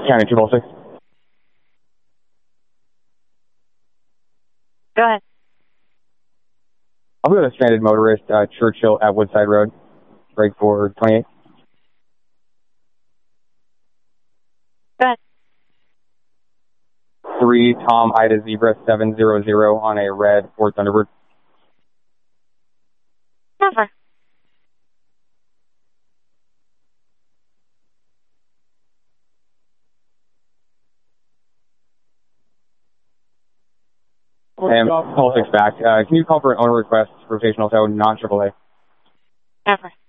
County 206. Go ahead. I'll be with a stranded motorist, Churchill at Woodside Road. Break for 28. Go ahead. 3 Tom Ida Zebra 700 on a red Ford Thunderbird. Never. And call 6 back. Can you call for an owner request, rotational tow, non-AAA? Never.